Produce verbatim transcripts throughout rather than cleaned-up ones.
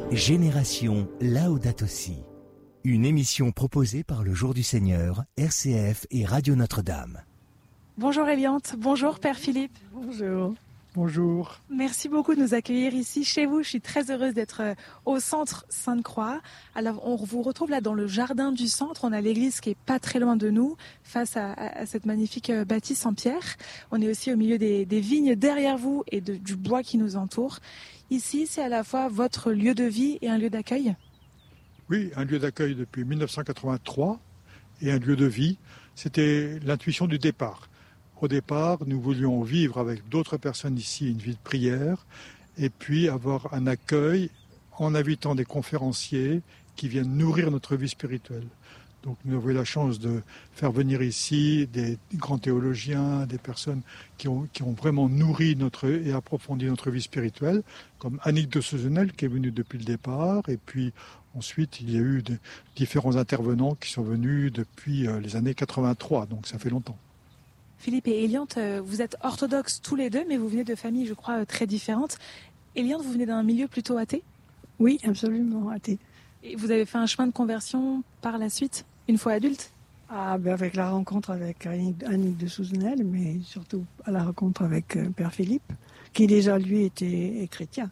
Génération Laudato Si. Une émission proposée par le Jour du Seigneur, R C F et Radio Notre-Dame. Bonjour Eliante, bonjour Père Philippe. Bonjour. Bonjour. Merci beaucoup de nous accueillir ici chez vous. Je suis très heureuse d'être au centre Sainte-Croix. Alors on vous retrouve là dans le jardin du centre. On a l'église qui est pas très loin de nous, face à, à cette magnifique bâtisse en pierre. On est aussi au milieu des, des vignes derrière vous et de, du bois qui nous entoure. Ici, c'est à la fois votre lieu de vie et un lieu d'accueil ? Oui, un lieu d'accueil depuis mille neuf cent quatre-vingt-trois et un lieu de vie. C'était l'intuition du départ. Au départ, nous voulions vivre avec d'autres personnes ici une vie de prière et puis avoir un accueil en invitant des conférenciers qui viennent nourrir notre vie spirituelle. Donc nous avons eu la chance de faire venir ici des grands théologiens, des personnes qui ont, qui ont vraiment nourri notre, et approfondi notre vie spirituelle, comme Annick de Souzenel qui est venue depuis le départ, et puis ensuite il y a eu de, différents intervenants qui sont venus depuis les années quatre-vingt-trois, donc ça fait longtemps. Philippe et Eliante, vous êtes orthodoxes tous les deux, mais vous venez de familles, je crois, très différentes. Eliante, vous venez d'un milieu plutôt athée ? Oui, absolument athée. Et vous avez fait un chemin de conversion par la suite, une fois adulte ? Ah, ben avec la rencontre avec Annick de Souzenel, mais surtout à la rencontre avec Père Philippe, qui déjà, lui, était chrétien.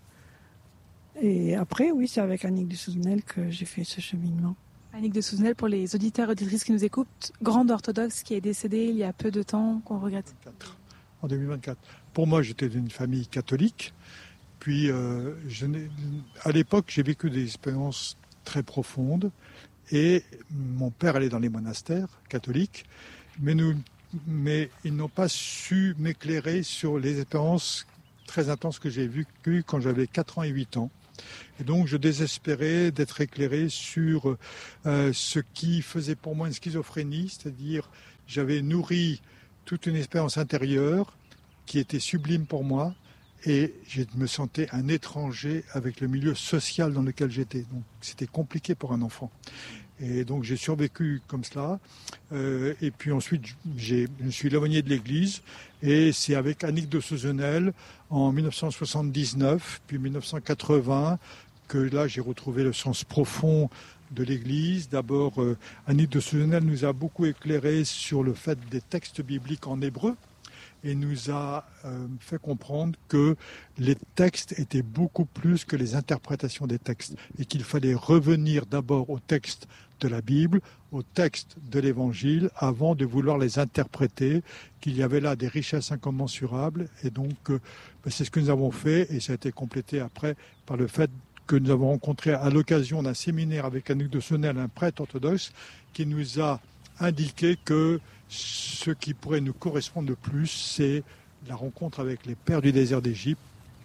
Et après, oui, c'est avec Annick de Souzenel que j'ai fait ce cheminement. Annick de Souzenel, pour les auditeurs et auditrices qui nous écoutent, grande orthodoxe qui est décédée il y a peu de temps, qu'on regrette. En deux mille vingt-quatre. Pour moi, j'étais d'une famille catholique. Puis, euh, je à l'époque, j'ai vécu des expériences très profondes. Et mon père allait dans les monastères catholiques. Mais, nous, mais ils n'ont pas su m'éclairer sur les expériences très intenses que j'ai vécues quand j'avais quatre ans et huit ans. Et donc je désespérais d'être éclairé sur euh, ce qui faisait pour moi une schizophrénie, c'est-à-dire j'avais nourri toute une expérience intérieure qui était sublime pour moi et je me sentais un étranger avec le milieu social dans lequel j'étais. Donc c'était compliqué pour un enfant. Et donc j'ai survécu comme cela. Euh, et puis ensuite, j'ai, je me suis éloigné de l'église. Et c'est avec Annick de Souzenel, en mille neuf cent soixante-dix-neuf, puis mille neuf cent quatre-vingts, que là j'ai retrouvé le sens profond de l'église. D'abord, euh, Annick de Souzenel nous a beaucoup éclairé sur le fait des textes bibliques en hébreu. Et nous a euh, fait comprendre que les textes étaient beaucoup plus que les interprétations des textes et qu'il fallait revenir d'abord au texte de la Bible, au texte de l'Évangile, avant de vouloir les interpréter, qu'il y avait là des richesses incommensurables. Et donc, euh, ben c'est ce que nous avons fait et ça a été complété après par le fait que nous avons rencontré à l'occasion d'un séminaire avec Annick de Souzenel, un prêtre orthodoxe, qui nous a indiqué que ce qui pourrait nous correspondre le plus, c'est la rencontre avec les pères du désert d'Égypte.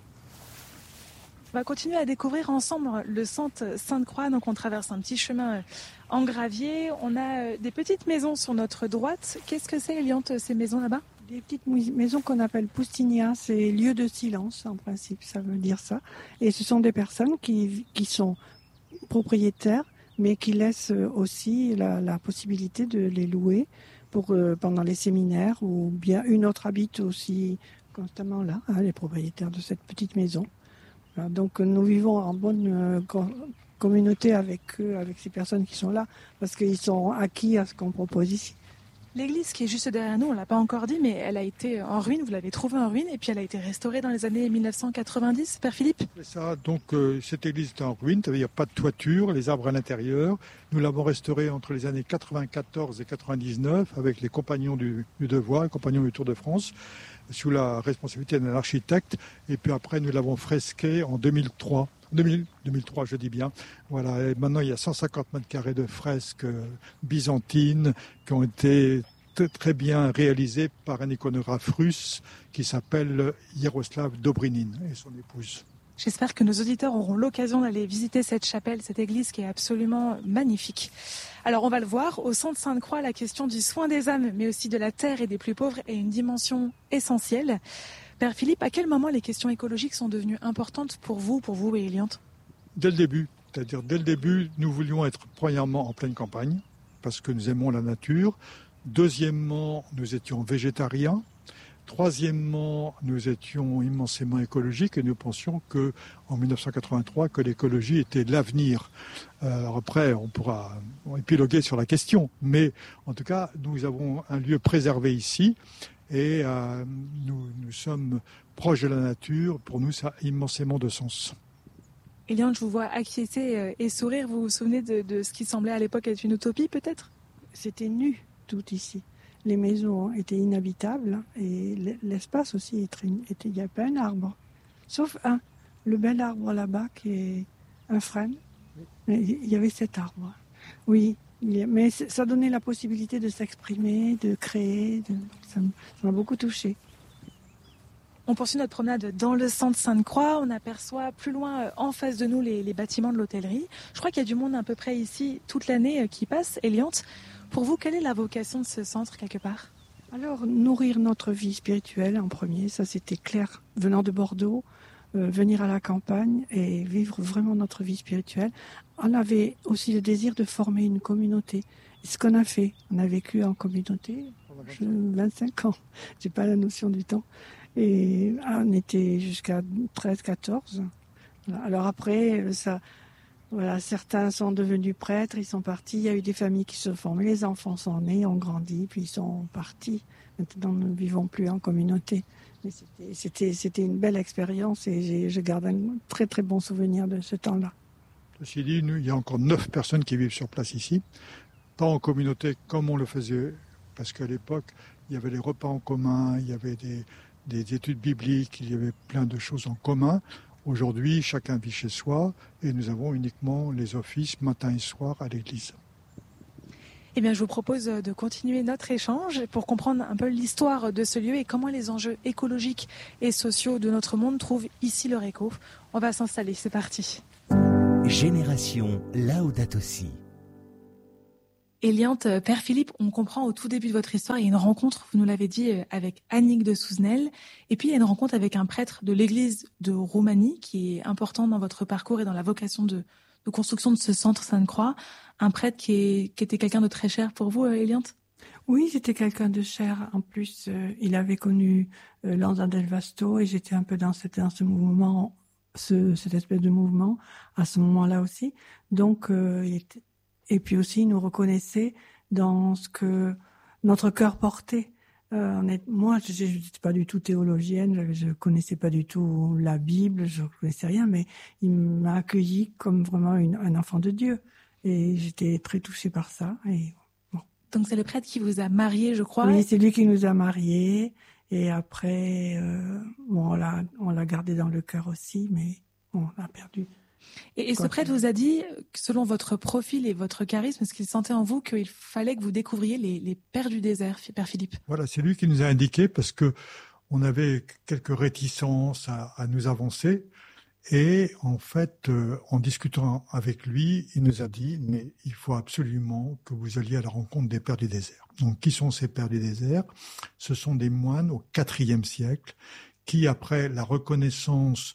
On va continuer à découvrir ensemble le centre Sainte-Croix. Donc on traverse un petit chemin en gravier. On a des petites maisons sur notre droite. Qu'est-ce que c'est, Eliante, ces maisons là-bas ? Des petites maisons qu'on appelle poustinia, c'est lieu de silence en principe, ça veut dire ça. Et ce sont des personnes qui, qui sont propriétaires, mais qui laissent aussi la, la possibilité de les louer pour euh, pendant les séminaires, ou bien une autre habite aussi constamment là, hein, les propriétaires de cette petite maison. Voilà, donc nous vivons en bonne euh, co- communauté avec eux, avec ces personnes qui sont là, parce qu'ils sont acquis à ce qu'on propose ici. L'église qui est juste derrière nous, on ne l'a pas encore dit, mais elle a été en ruine, vous l'avez trouvée en ruine, et puis elle a été restaurée dans les années mille neuf cent quatre-vingt-dix, Père Philippe ? C'est ça, donc euh, cette église était en ruine, il n'y a pas de toiture, les arbres à l'intérieur. Nous l'avons restaurée entre les années quatre-vingt-quatorze et quatre-vingt-dix-neuf avec les compagnons du, du devoir, les compagnons du Tour de France, sous la responsabilité d'un architecte. Et puis après, nous l'avons fresquée en deux mille trois. deux mille, deux mille trois, je dis bien. Voilà. Et maintenant, il y a cent cinquante mètres carrés de fresques byzantines qui ont été t- très bien réalisées par un iconographe russe qui s'appelle Yaroslav Dobrinin et son épouse. J'espère que nos auditeurs auront l'occasion d'aller visiter cette chapelle, cette église qui est absolument magnifique. Alors on va le voir, au centre Sainte-Croix, la question du soin des âmes, mais aussi de la terre et des plus pauvres est une dimension essentielle. Père Philippe, à quel moment les questions écologiques sont devenues importantes pour vous, pour vous et Eliante ? Dès le début, c'est-à-dire dès le début, nous voulions être premièrement en pleine campagne, parce que nous aimons la nature. Deuxièmement, nous étions végétariens. Troisièmement, nous étions immensément écologiques et nous pensions que, en dix-neuf cent quatre-vingt-trois, que l'écologie était l'avenir. Alors après, on pourra épiloguer sur la question, mais en tout cas, nous avons un lieu préservé ici et euh, nous, nous sommes proches de la nature. Pour nous, ça a immensément de sens. Eliane, je vous vois acquiescer et sourire. Vous vous souvenez de, de ce qui semblait à l'époque être une utopie, peut-être ? C'était nu, tout ici. Les maisons étaient inhabitables et l'espace aussi était, était, il n'y avait pas un arbre. Sauf un, le bel arbre là-bas qui est un frêne. Il y avait cet arbre. Oui, mais ça donnait la possibilité de s'exprimer, de créer. De, ça m'a beaucoup touchée. On poursuit notre promenade dans le centre Sainte-Croix. On aperçoit plus loin, en face de nous, les, les bâtiments de l'hôtellerie. Je crois qu'il y a du monde à peu près ici toute l'année qui passe. Eliane, pour vous, quelle est la vocation de ce centre, quelque part ? Alors, nourrir notre vie spirituelle en premier, ça c'était clair. Venant de Bordeaux, euh, venir à la campagne et vivre vraiment notre vie spirituelle. On avait aussi le désir de former une communauté. C'est ce qu'on a fait. On a vécu en communauté vingt-cinq ans. J'ai pas la notion du temps. Et on était jusqu'à treize quatorze. Alors après, ça... Voilà, certains sont devenus prêtres, ils sont partis. Il y a eu des familles qui se forment. Les enfants sont nés, ont grandi, puis ils sont partis. Maintenant, nous ne vivons plus en communauté. Mais c'était, c'était, c'était une belle expérience et j'ai, je garde un très très bon souvenir de ce temps-là. Ceci dit, nous, il y a encore neuf personnes qui vivent sur place ici. Pas en communauté comme on le faisait, parce qu'à l'époque, il y avait les repas en commun, il y avait des, des études bibliques, il y avait plein de choses en commun. Aujourd'hui, chacun vit chez soi et nous avons uniquement les offices matin et soir à l'église. Eh bien, je vous propose de continuer notre échange pour comprendre un peu l'histoire de ce lieu et comment les enjeux écologiques et sociaux de notre monde trouvent ici leur écho. On va s'installer, c'est parti. Génération Laudato Si. Eliane, Père Philippe, on comprend au tout début de votre histoire, il y a une rencontre, vous nous l'avez dit, avec Annick de Souzenel, et puis il y a une rencontre avec un prêtre de l'église de Roumanie, qui est important dans votre parcours et dans la vocation de, de construction de ce centre Sainte-Croix, un prêtre qui, est, qui était quelqu'un de très cher pour vous, Eliane ? Oui, c'était quelqu'un de cher. En plus, euh, il avait connu euh, Lanza del Vasto, et j'étais un peu dans, cette, dans ce mouvement, ce, cette espèce de mouvement, à ce moment-là aussi. Donc, euh, il était... Et puis aussi, il nous reconnaissait dans ce que notre cœur portait. Euh, on est, moi, je n'étais pas du tout théologienne, je ne connaissais pas du tout la Bible, je ne connaissais rien, mais il m'a accueilli comme vraiment une, un enfant de Dieu. Et j'étais très touchée par ça. Et bon. Donc c'est le prêtre qui vous a mariés, je crois. Oui, c'est lui qui nous a mariés. Et après, euh, bon, on l'a, on l'a gardé dans le cœur aussi, mais on l'a perdu. Et, et ce prêtre vous a dit, selon votre profil et votre charisme, ce qu'il sentait en vous, qu'il fallait que vous découvriez les, les pères du désert, Père Philippe. Voilà, c'est lui qui nous a indiqué parce que on avait quelques réticences à, à nous avancer. Et en fait, euh, en discutant avec lui, il nous a dit, mais il faut absolument que vous alliez à la rencontre des pères du désert. Donc, qui sont ces pères du désert ? Ce sont des moines au quatrième siècle qui, après la reconnaissance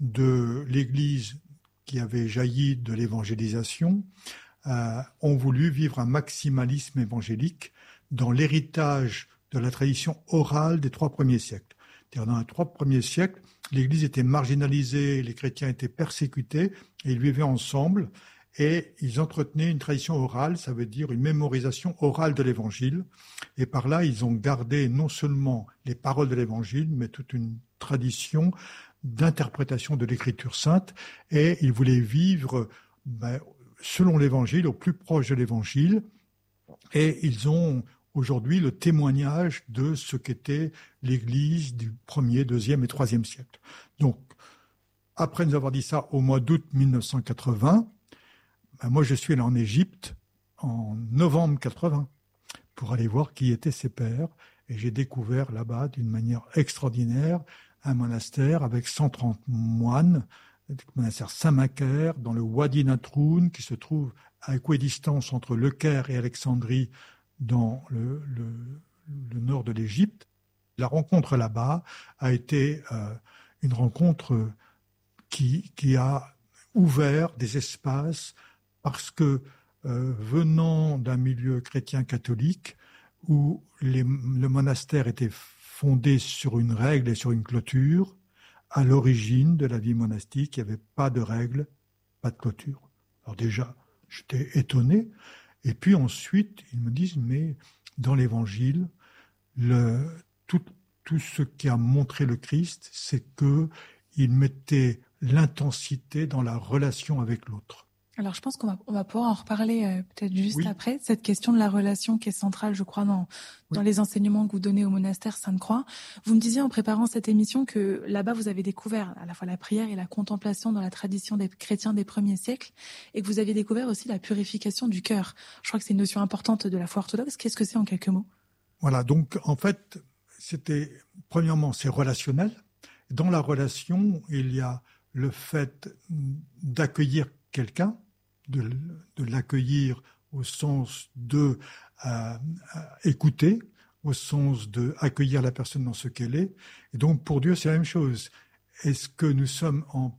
de l'Église qui avait jailli de l'évangélisation, euh, ont voulu vivre un maximalisme évangélique dans l'héritage de la tradition orale des trois premiers siècles. C'est-à-dire dans les trois premiers siècles, l'Église était marginalisée, les chrétiens étaient persécutés, et ils vivaient ensemble, et ils entretenaient une tradition orale, ça veut dire une mémorisation orale de l'Évangile, et par là, ils ont gardé non seulement les paroles de l'Évangile, mais toute une tradition d'interprétation de l'Écriture sainte, et ils voulaient vivre ben, selon l'Évangile, au plus proche de l'Évangile, et ils ont aujourd'hui le témoignage de ce qu'était l'Église du premier, deuxième et troisième siècle. Donc, après nous avoir dit ça au mois d'août mille neuf cent quatre-vingts, ben moi je suis allé en Égypte en novembre quatre-vingts pour aller voir qui étaient ces pères, et j'ai découvert là-bas d'une manière extraordinaire un monastère avec cent trente moines, le monastère Saint-Macaire dans le Wadi Natroun, qui se trouve à équidistance entre Le Caire et Alexandrie dans le, le, le nord de l'Égypte. La rencontre là-bas a été euh, une rencontre qui, qui a ouvert des espaces parce que euh, venant d'un milieu chrétien catholique où les, le monastère était fondé sur une règle et sur une clôture. À l'origine de la vie monastique, il n'y avait pas de règle, pas de clôture. Alors déjà, j'étais étonné. Et puis ensuite, ils me disent, mais dans l'Évangile, le, tout, tout ce qui a montré le Christ, c'est qu'il mettait l'intensité dans la relation avec l'autre. Alors, je pense qu'on va, on va pouvoir en reparler euh, peut-être juste oui. après, cette question de la relation qui est centrale, je crois, dans, oui. dans les enseignements que vous donnez au monastère Sainte-Croix. Vous me disiez en préparant cette émission que là-bas, vous avez découvert à la fois la prière et la contemplation dans la tradition des chrétiens des premiers siècles, et que vous aviez découvert aussi la purification du cœur. Je crois que c'est une notion importante de la foi orthodoxe. Qu'est-ce que c'est en quelques mots ? Voilà, donc en fait, c'était, premièrement, c'est relationnel. Dans la relation, il y a le fait d'accueillir quelqu'un, de, de l'accueillir au sens de euh, écouter, au sens de accueillir la personne dans ce qu'elle est. Et donc pour Dieu, c'est la même chose. Est-ce que nous sommes en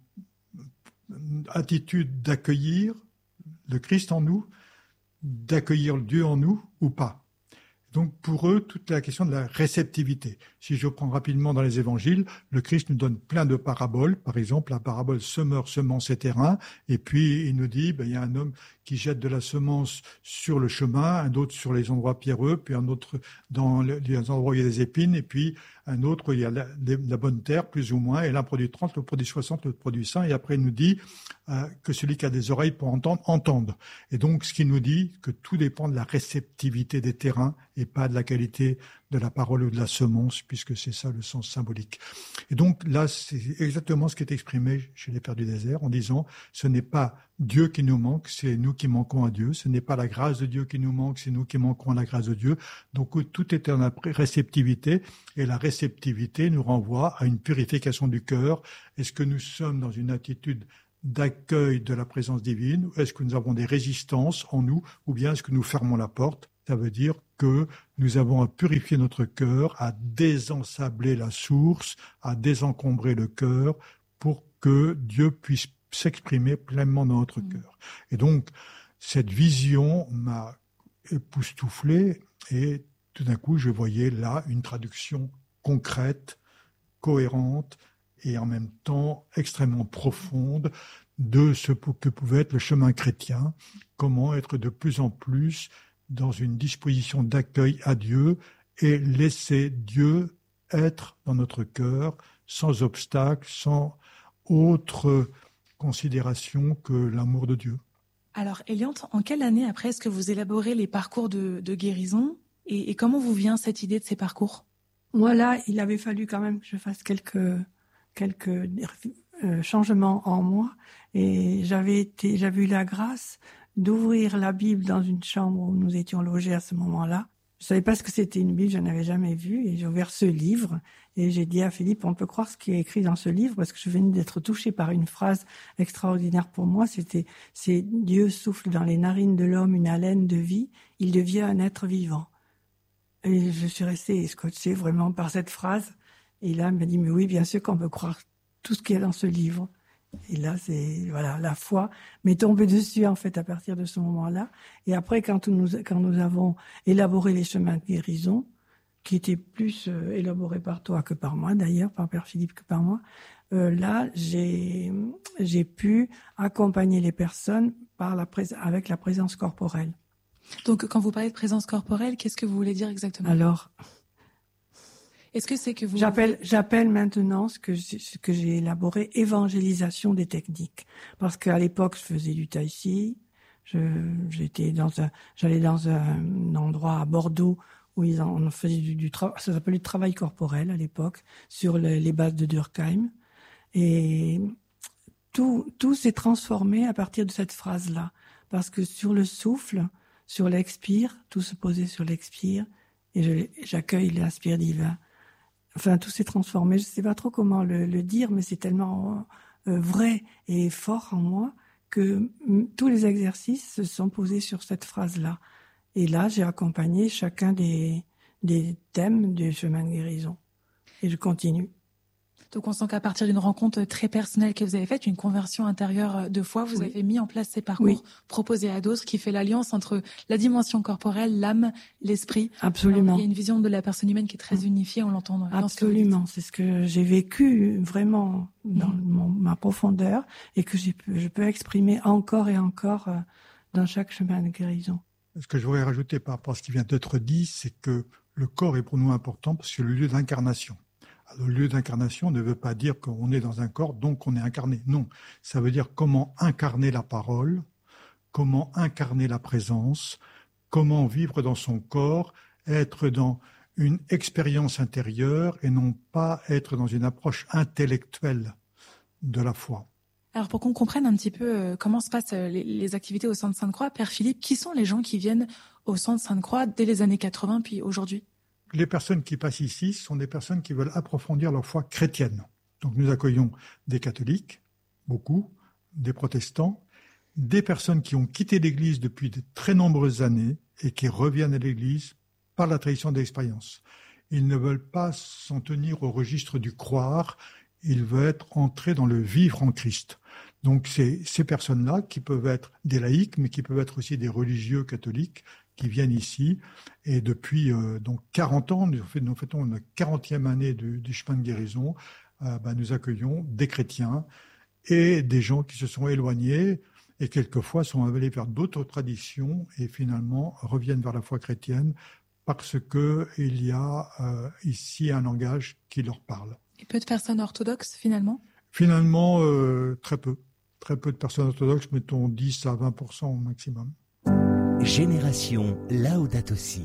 attitude d'accueillir le Christ en nous, d'accueillir Dieu en nous ou pas ? Donc pour eux, toute la question de la réceptivité. Si je prends rapidement dans les évangiles, le Christ nous donne plein de paraboles. Par exemple, la parabole semeur, semence et terrain. Et puis il nous dit, ben, il y a un homme qui jette de la semence sur le chemin, un autre sur les endroits pierreux, puis un autre dans les endroits où il y a des épines, et puis un autre où il y a la, la bonne terre, plus ou moins, et l'un produit trente, l'autre produit soixante, l'autre produit cent, et après il nous dit euh, que celui qui a des oreilles pour entendre, entende. Et donc ce qui nous dit que tout dépend de la réceptivité des terrains et pas de la qualité de la parole ou de la semence, puisque c'est ça le sens symbolique. Et donc là, c'est exactement ce qui est exprimé chez les Pères du désert, en disant, ce n'est pas Dieu qui nous manque, c'est nous qui manquons à Dieu. Ce n'est pas la grâce de Dieu qui nous manque, c'est nous qui manquons à la grâce de Dieu. Donc tout est dans la réceptivité, et la réceptivité nous renvoie à une purification du cœur. Est-ce que nous sommes dans une attitude d'accueil de la présence divine, ou est-ce que nous avons des résistances en nous, ou bien est-ce que nous fermons la porte? Ça veut dire que nous avons à purifier notre cœur, à désensabler la source, à désencombrer le cœur pour que Dieu puisse s'exprimer pleinement dans notre mmh. cœur. Et donc, cette vision m'a époustouflé et tout d'un coup, je voyais là une traduction concrète, cohérente et en même temps extrêmement profonde de ce que pouvait être le chemin chrétien, comment être de plus en plus dans une disposition d'accueil à Dieu et laisser Dieu être dans notre cœur sans obstacle, sans autre considération que l'amour de Dieu. Alors, Eliante, en quelle année après est-ce que vous élaborez les parcours de, de guérison et, et comment vous vient cette idée de ces parcours ? Moi, là, il avait fallu quand même que je fasse quelques, quelques euh, changements en moi et j'avais été, j'avais eu la grâce d'ouvrir la Bible dans une chambre où nous étions logés à ce moment-là. Je savais pas ce que c'était une Bible, je n'avais jamais vu, et j'ai ouvert ce livre, et j'ai dit à Philippe, on peut croire ce qui est écrit dans ce livre, parce que je venais d'être touchée par une phrase extraordinaire pour moi, c'était, c'est Dieu souffle dans les narines de l'homme une haleine de vie, il devient un être vivant. Et je suis restée scotchée vraiment par cette phrase, et là, il m'a dit, mais oui, bien sûr qu'on peut croire tout ce qu'il y a dans ce livre. Et là, c'est, voilà, la foi m'est tombée dessus, en fait, à partir de ce moment-là. Et après, quand nous, quand nous avons élaboré les chemins de guérison, qui étaient plus euh, élaborés par toi que par moi, d'ailleurs, par Père Philippe que par moi, euh, là, j'ai, j'ai pu accompagner les personnes par la pré- avec la présence corporelle. Donc, quand vous parlez de présence corporelle, qu'est-ce que vous voulez dire exactement ? Alors, est-ce que c'est que vous... J'appelle, j'appelle maintenant ce que, ce que j'ai élaboré évangélisation des techniques. Parce qu'à l'époque, je faisais du tai chi. Je, j'étais dans un, j'allais dans un endroit à Bordeaux où ils en, on faisait du, du travail, ça s'appelait du travail corporel à l'époque, sur le, les bases de Durkheim. Et tout, tout s'est transformé à partir de cette phrase-là. Parce que sur le souffle, sur l'expire, tout se posait sur l'expire, et je, j'accueille l'inspire divin. Enfin, tout s'est transformé. Je ne sais pas trop comment le, le dire, mais c'est tellement euh, vrai et fort en moi que m- tous les exercices se sont posés sur cette phrase-là. Et là, j'ai accompagné chacun des, des thèmes du chemin de guérison. Et je continue. Donc on sent qu'à partir d'une rencontre très personnelle que vous avez faite, une conversion intérieure de foi, vous oui. avez mis en place ces parcours oui. proposés à d'autres qui fait l'alliance entre la dimension corporelle, l'âme, l'esprit. Absolument. Alors, il y a une vision de la personne humaine qui est très unifiée, on l'entend. Absolument, c'est ce que j'ai vécu vraiment dans mmh. mon, ma profondeur et que j'ai, je peux exprimer encore et encore euh, dans chaque chemin de guérison. Ce que je voudrais rajouter par rapport à ce qui vient d'être dit, c'est que le corps est pour nous important parce que c'est le lieu d'incarnation. Alors, le lieu d'incarnation ne veut pas dire qu'on est dans un corps, donc on est incarné. Non, ça veut dire comment incarner la parole, comment incarner la présence, comment vivre dans son corps, être dans une expérience intérieure et non pas être dans une approche intellectuelle de la foi. Alors pour qu'on comprenne un petit peu euh, comment se passent euh, les, les activités au Centre Sainte-Croix, Père Philippe, qui sont les gens qui viennent au Centre Sainte-Croix dès les années quatre-vingts puis aujourd'hui ? Les personnes qui passent ici sont des personnes qui veulent approfondir leur foi chrétienne. Donc nous accueillons des catholiques, beaucoup, des protestants, des personnes qui ont quitté l'Église depuis de très nombreuses années et qui reviennent à l'Église par la tradition de l'expérience. Ils ne veulent pas s'en tenir au registre du croire, ils veulent être entrés dans le vivre en Christ. Donc c'est ces personnes-là qui peuvent être des laïcs, mais qui peuvent être aussi des religieux catholiques qui viennent ici. Et depuis euh, donc quarante ans, nous, fait, nous fêtons la quarantième année du, du chemin de guérison, euh, ben, nous accueillons des chrétiens et des gens qui se sont éloignés et quelquefois sont allés vers d'autres traditions et finalement reviennent vers la foi chrétienne parce qu'il y a euh, ici un langage qui leur parle. Et peu de personnes orthodoxes finalement ? Finalement, euh, très peu. Très peu de personnes orthodoxes, mettons dix à vingt pour cent au maximum. Génération Laudato Si.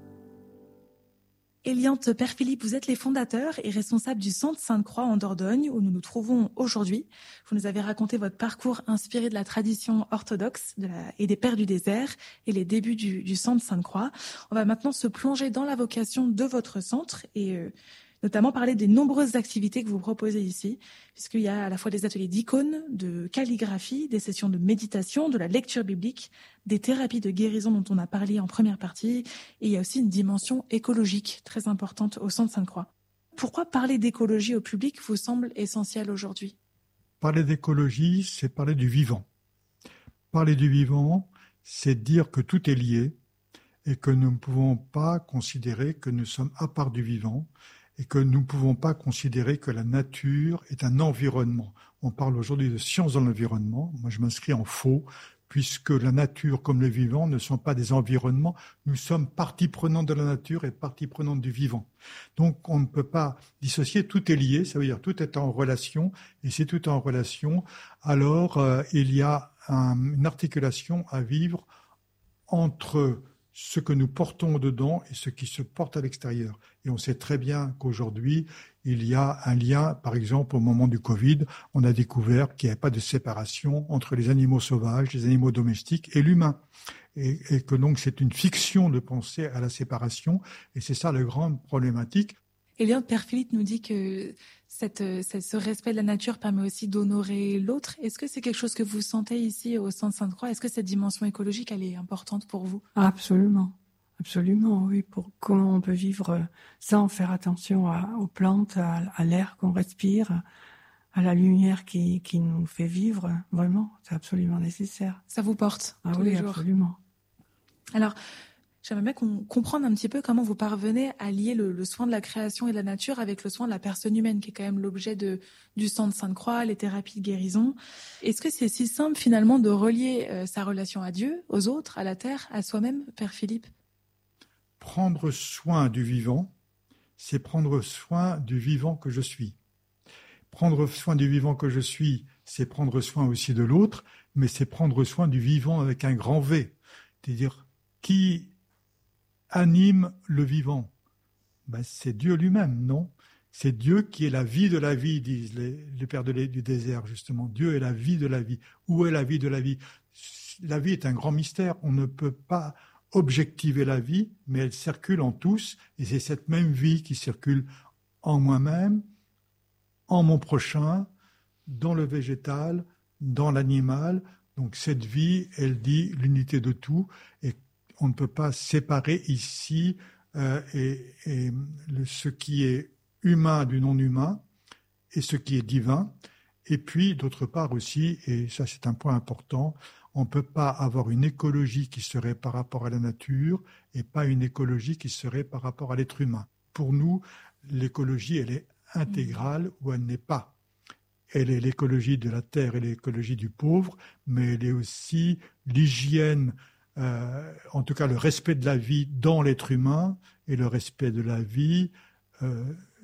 Eliante, Père Philippe, vous êtes les fondateurs et responsables du Centre Sainte-Croix en Dordogne, où nous nous trouvons aujourd'hui. Vous nous avez raconté votre parcours inspiré de la tradition orthodoxe de la, et des Pères du désert et les débuts du, du Centre Sainte-Croix. On va maintenant se plonger dans la vocation de votre centre et euh, notamment parler des nombreuses activités que vous proposez ici, puisqu'il y a à la fois des ateliers d'icônes, de calligraphie, des sessions de méditation, de la lecture biblique, des thérapies de guérison dont on a parlé en première partie, et il y a aussi une dimension écologique très importante au Centre Sainte-Croix. Pourquoi parler d'écologie au public vous semble essentiel aujourd'hui ? Parler d'écologie, c'est parler du vivant. Parler du vivant, c'est dire que tout est lié et que nous ne pouvons pas considérer que nous sommes à part du vivant, et que nous ne pouvons pas considérer que la nature est un environnement. On parle aujourd'hui de science dans l'environnement. Moi, je m'inscris en faux, puisque la nature comme le vivant ne sont pas des environnements. Nous sommes partie prenante de la nature et partie prenante du vivant. Donc, on ne peut pas dissocier. Tout est lié, ça veut dire tout est en relation. Et si tout est en relation, alors euh, il y a un, une articulation à vivre entre ce que nous portons dedans et ce qui se porte à l'extérieur. Et on sait très bien qu'aujourd'hui, il y a un lien, par exemple, au moment du Covid, on a découvert qu'il n'y avait pas de séparation entre les animaux sauvages, les animaux domestiques et l'humain. Et, et que donc c'est une fiction de penser à la séparation, et c'est ça la grande problématique. Eliante, Père Philippe nous dit que cette, cette, ce respect de la nature permet aussi d'honorer l'autre. Est-ce que c'est quelque chose que vous sentez ici au Centre Sainte-Croix ? Est-ce que cette dimension écologique, elle est importante pour vous ? Absolument, absolument, oui. Pour comment on peut vivre sans faire attention à, aux plantes, à, à l'air qu'on respire, à la lumière qui, qui nous fait vivre. Vraiment, c'est absolument nécessaire. Ça vous porte ah tous oui, les jours. Absolument. Alors, j'aimerais bien qu'on comprenne un petit peu comment vous parvenez à lier le, le soin de la création et de la nature avec le soin de la personne humaine, qui est quand même l'objet de, du Centre Sainte-Croix, les thérapies de guérison. Est-ce que c'est si simple finalement de relier euh, sa relation à Dieu, aux autres, à la terre, à soi-même, Père Philippe ? Prendre soin du vivant, c'est prendre soin du vivant que je suis. Prendre soin du vivant que je suis, c'est prendre soin aussi de l'autre, mais c'est prendre soin du vivant avec un grand V. C'est-à-dire, qui anime le vivant? Ben, c'est Dieu lui-même, non? C'est Dieu qui est la vie de la vie, disent les, les pères de du désert, justement. Dieu est la vie de la vie. Où est la vie de la vie? La vie est un grand mystère. On ne peut pas objectiver la vie, mais elle circule en tous, et c'est cette même vie qui circule en moi-même, en mon prochain, dans le végétal, dans l'animal. Donc cette vie, elle dit l'unité de tout, et on ne peut pas séparer ici euh, et, et le, ce qui est humain du non-humain, et ce qui est divin. Et puis, d'autre part aussi, et ça c'est un point important, on ne peut pas avoir une écologie qui serait par rapport à la nature et pas une écologie qui serait par rapport à l'être humain. Pour nous, l'écologie, elle est intégrale ou elle n'est pas. Elle est l'écologie de la terre et l'écologie du pauvre, mais elle est aussi l'hygiène, euh, en tout cas le respect de la vie dans l'être humain et le respect de la vie euh,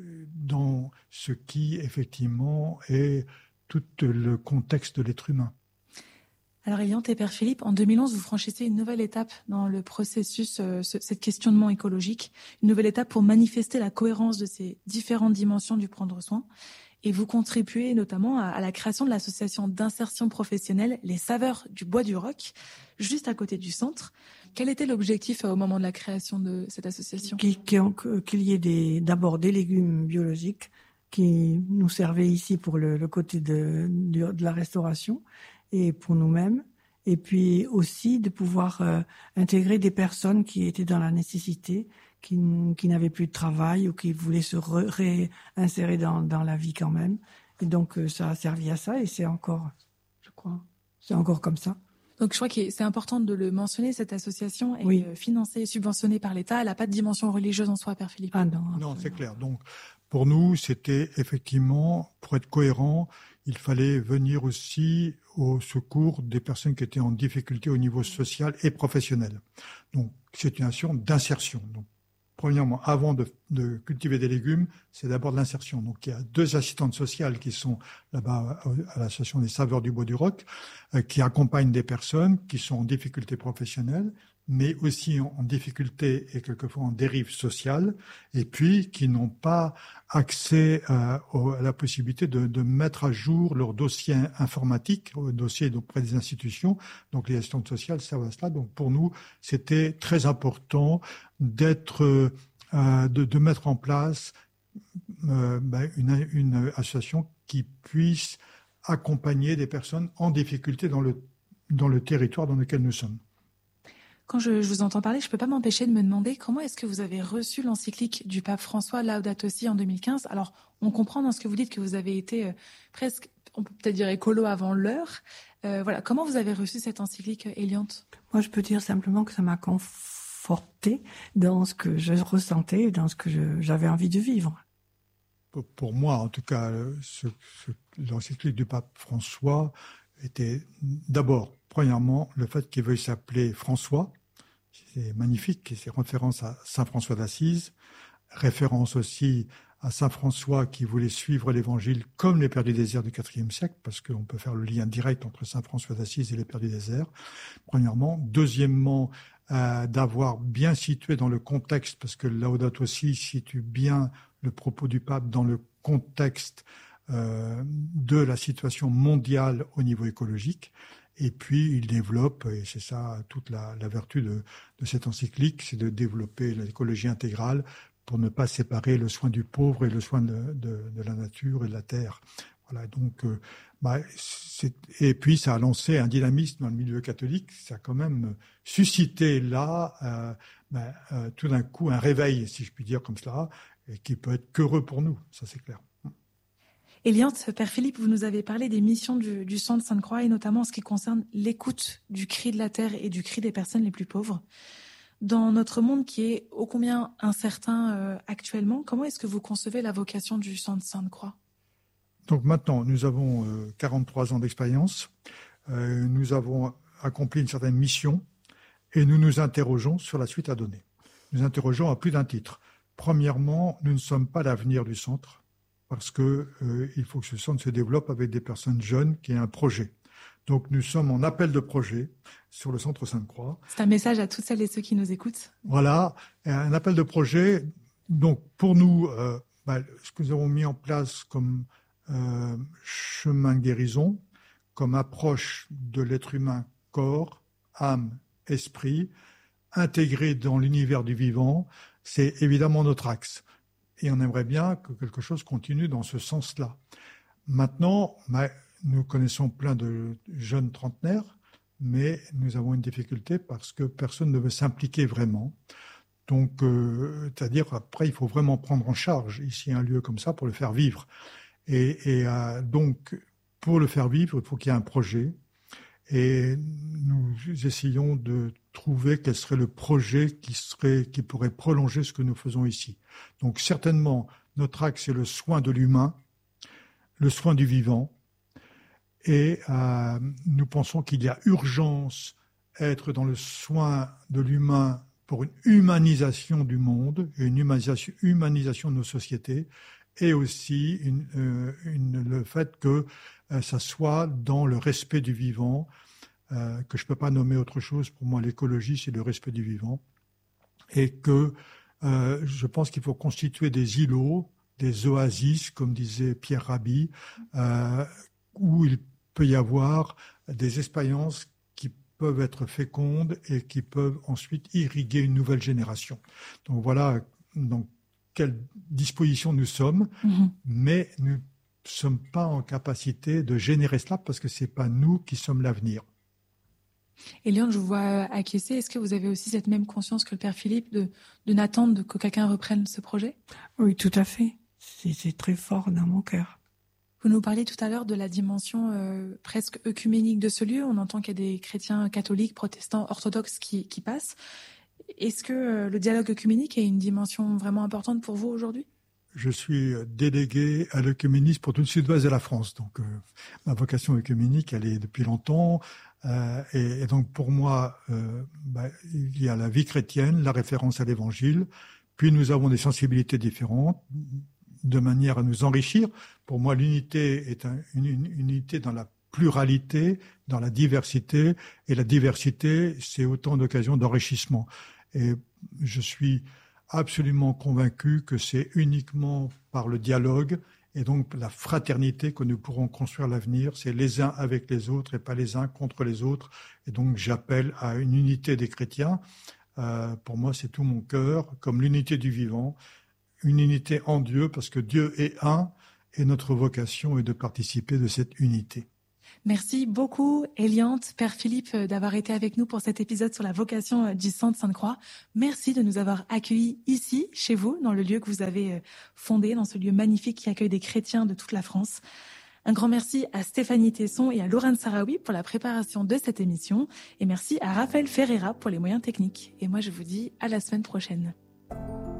dans ce qui, effectivement, est tout le contexte de l'être humain. Alors Eliante et Père Philippe, en deux mille onze, vous franchissez une nouvelle étape dans le processus, euh, ce, cette questionnement écologique, une nouvelle étape pour manifester la cohérence de ces différentes dimensions du prendre soin. Et vous contribuez notamment à, à la création de l'association d'insertion professionnelle Les Saveurs du Bois du Roc, juste à côté du centre. Quel était l'objectif euh, au moment de la création de cette association ? Qu'il, qu'il y ait des, d'abord des légumes biologiques qui nous servaient ici pour le, le côté de, de, de la restauration et pour nous-mêmes, et puis aussi de pouvoir euh, intégrer des personnes qui étaient dans la nécessité, qui, qui n'avaient plus de travail ou qui voulaient se re, réinsérer dans, dans la vie quand même. Et donc euh, ça a servi à ça et c'est encore, je crois, c'est encore comme ça. Donc je crois que c'est important de le mentionner, cette association est oui. financée et subventionnée par l'État. Elle n'a pas de dimension religieuse en soi, Père Philippe. Ah non, non, c'est clair. Donc pour nous, c'était effectivement, pour être cohérent, il fallait venir aussi au secours des personnes qui étaient en difficulté au niveau social et professionnel. Donc, c'est une action d'insertion. Donc, premièrement, avant de, de cultiver des légumes, c'est d'abord de l'insertion. Donc, il y a deux assistantes sociales qui sont là-bas à l'association des Saveurs du Bois du Roc, euh, qui accompagnent des personnes qui sont en difficulté professionnelle, mais aussi en, en difficulté et quelquefois en dérive sociale, et puis qui n'ont pas accès euh, au, à la possibilité de, de mettre à jour leur dossier informatique, au dossier auprès des institutions. Donc les assistantes sociales servent à cela. Donc pour nous, c'était très important d'être, euh, de, de mettre en place euh, ben, une, une association qui puisse accompagner des personnes en difficulté dans le, dans le territoire dans lequel nous sommes. Quand je, je vous entends parler, je ne peux pas m'empêcher de me demander comment est-ce que vous avez reçu l'encyclique du pape François Laudato Si en deux mille quinze. Alors, on comprend dans ce que vous dites que vous avez été euh, presque, on peut peut-être dire écolo avant l'heure. Euh, voilà, comment vous avez reçu cette encyclique, Eliante ? Moi, je peux dire simplement que ça m'a conforté dans ce que je ressentais, dans ce que je, j'avais envie de vivre. Pour, pour moi, en tout cas, ce, ce, l'encyclique du pape François était d'abord, premièrement, le fait qu'il veuille s'appeler François. C'est magnifique, c'est référence à Saint François d'Assise, référence aussi à Saint François qui voulait suivre l'Évangile comme les Pères du désert du quatrième siècle, parce qu'on peut faire le lien direct entre Saint François d'Assise et les Pères du désert, premièrement. Deuxièmement, euh, d'avoir bien situé dans le contexte, parce que Laudato Si situe bien le propos du pape dans le contexte euh, de la situation mondiale au niveau écologique. Et puis, il développe, et c'est ça toute la, la vertu de, de cette encyclique, c'est de développer l'écologie intégrale pour ne pas séparer le soin du pauvre et le soin de, de, de la nature et de la terre. Voilà, donc, euh, bah, c'est, et puis ça a lancé un dynamisme dans le milieu catholique, ça a quand même suscité là, euh, bah, euh, tout d'un coup, un réveil, si je puis dire comme cela, et qui peut être qu'heureux pour nous, ça c'est clair. Eliante, Père Philippe, vous nous avez parlé des missions du, du Centre Sainte-Croix et notamment en ce qui concerne l'écoute du cri de la terre et du cri des personnes les plus pauvres. Dans notre monde qui est ô combien incertain euh, actuellement, comment est-ce que vous concevez la vocation du Centre Sainte-Croix ? Donc maintenant, nous avons euh, quarante-trois ans d'expérience, euh, nous avons accompli une certaine mission et nous nous interrogeons sur la suite à donner. Nous interrogeons à plus d'un titre. Premièrement, nous ne sommes pas l'avenir du centre, parce que euh, il faut que ce centre se développe avec des personnes jeunes qui aient un projet. Donc nous sommes en appel de projet sur le Centre Sainte-Croix. C'est un message à toutes celles et ceux qui nous écoutent. Voilà, un appel de projet. Donc pour nous, euh, bah, ce que nous avons mis en place comme euh, chemin de guérison, comme approche de l'être humain, corps, âme, esprit, intégré dans l'univers du vivant, c'est évidemment notre axe. Et on aimerait bien que quelque chose continue dans ce sens-là. Maintenant, bah, nous connaissons plein de jeunes trentenaires, mais nous avons une difficulté parce que personne ne veut s'impliquer vraiment. Donc, euh, c'est-à-dire, après, il faut vraiment prendre en charge ici un lieu comme ça pour le faire vivre. Et, et euh, donc, pour le faire vivre, il faut qu'il y ait un projet. Et nous essayons de trouver quel serait le projet qui serait, qui pourrait prolonger ce que nous faisons ici. Donc, certainement, notre axe, c'est le soin de l'humain, le soin du vivant. Et euh, nous pensons qu'il y a urgence à être dans le soin de l'humain pour une humanisation du monde, une humanisation, humanisation de nos sociétés, et aussi une, euh, une, le fait que euh, ça soit dans le respect du vivant, euh, que je ne peux pas nommer autre chose. Pour moi, l'écologie, c'est le respect du vivant. Et que euh, je pense qu'il faut constituer des îlots, des oasis, comme disait Pierre Rabhi, euh, où il peut y avoir des expériences qui peuvent être fécondes et qui peuvent ensuite irriguer une nouvelle génération. Donc voilà dans quelle disposition nous sommes, mmh. mais nous ne sommes pas en capacité de générer cela parce que ce n'est pas nous qui sommes l'avenir. Eliane, je vous vois acquiescer. Est-ce que vous avez aussi cette même conscience que le Père Philippe de, de n'attendre que quelqu'un reprenne ce projet ? Oui, tout à fait. C'est, c'est très fort dans mon cœur. Vous nous parliez tout à l'heure de la dimension euh, presque œcuménique de ce lieu. On entend qu'il y a des chrétiens catholiques, protestants, orthodoxes qui, qui passent. Est-ce que euh, le dialogue œcuménique est une dimension vraiment importante pour vous aujourd'hui ? Je suis délégué à l'œcuménisme pour tout le sud-ouest de la France. Donc, euh, ma vocation œcuménique, elle est depuis longtemps. Euh, et, et donc, pour moi, euh, bah, il y a la vie chrétienne, la référence à l'Évangile. Puis, nous avons des sensibilités différentes, de manière à nous enrichir. Pour moi, l'unité est un, une, une unité dans la pluralité, dans la diversité, et la diversité, c'est autant d'occasions d'enrichissement. Et je suis absolument convaincu que c'est uniquement par le dialogue et donc la fraternité que nous pourrons construire l'avenir. C'est les uns avec les autres et pas les uns contre les autres. Et donc, j'appelle à une unité des chrétiens. Euh, pour moi, c'est tout mon cœur, comme l'unité du vivant. Une unité en Dieu, parce que Dieu est un, et notre vocation est de participer de cette unité. Merci beaucoup, Eliane, Père Philippe, d'avoir été avec nous pour cet épisode sur la vocation du Centre Sainte-Croix. Merci de nous avoir accueillis ici, chez vous, dans le lieu que vous avez fondé, dans ce lieu magnifique qui accueille des chrétiens de toute la France. Un grand merci à Stéphanie Tesson et à Laurent Sarawi pour la préparation de cette émission. Et merci à Raphaël Ferreira pour les moyens techniques. Et moi, je vous dis à la semaine prochaine.